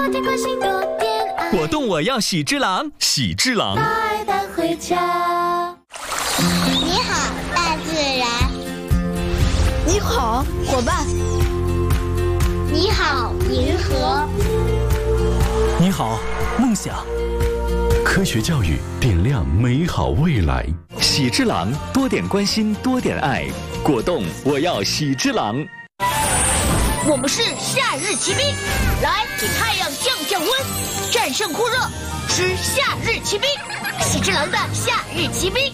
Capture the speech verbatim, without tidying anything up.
多点关心，多点爱。 果冻我要喜之郎，喜之郎。 把爱带回家。 你好，大自然。 你好，伙伴。 你好，银河。 你好，梦想。 科学教育点亮美好未来。 喜之郎，多点关心，多点爱。果冻我要喜之郎。 我们是夏日骑兵，来给太阳降降温，战胜酷热，吃夏日骑兵，喜之郎的夏日骑兵。